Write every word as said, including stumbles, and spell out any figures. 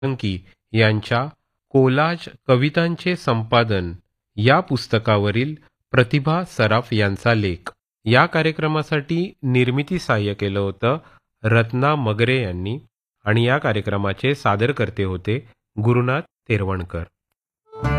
अंकी यांच्या कोलाज कवितांचे संपादन या पुस्तकावरील प्रतिभा सराफ यांचा लेख. या कार्यक्रमासाठी निर्मिती सहाय्य केलं होतं रत्ना मगरे यांनी आणि या कार्यक्रमाचे सादरकर्ते होते गुरुनाथ तेरवणकर.